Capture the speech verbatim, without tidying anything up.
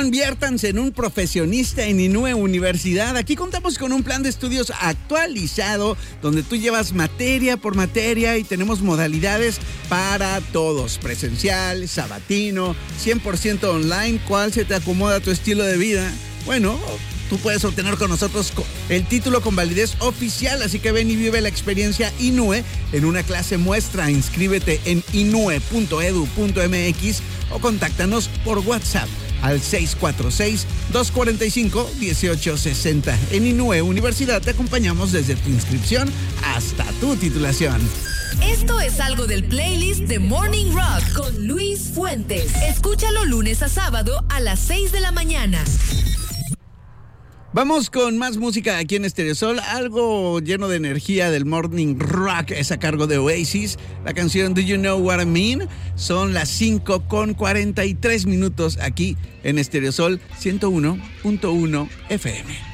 Conviértanse en un profesionista en Inúe Universidad. Aquí contamos con un plan de estudios actualizado donde tú llevas materia por materia y tenemos modalidades para todos. Presencial, sabatino, cien por ciento online. ¿Cuál se te acomoda a tu estilo de vida? Bueno, tú puedes obtener con nosotros el título con validez oficial, así que ven y vive la experiencia Inúe en una clase muestra. Inscríbete en inue punto edu punto mx o contáctanos por WhatsApp al seis cuatro seis, dos cuatro cinco, uno ocho seis cero. En Inúe Universidad te acompañamos desde tu inscripción hasta tu titulación. Esto es algo del playlist de Morning Rock con Luis Fuentes. Escúchalo lunes a sábado a las seis de la mañana. Vamos con más música aquí en Estereosol, algo lleno de energía del Morning Rock, es a cargo de Oasis. La canción Do You Know What I Mean? Son las cinco con cuarenta y tres minutos aquí en Estereosol ciento uno punto uno F M.